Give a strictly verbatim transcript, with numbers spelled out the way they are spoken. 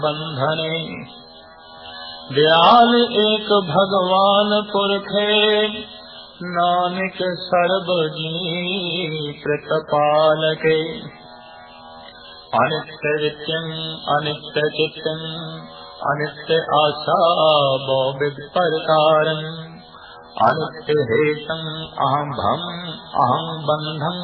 बंधने दयाल एक भगवान पुरखे, नानक सर्ब जी प्रतिपालके। अनित्य नित्यं अनित्य चित्तं, अनित्य आशा बहुविध प्रकारं, अनित्य हेतं अहं भम अहं बंधं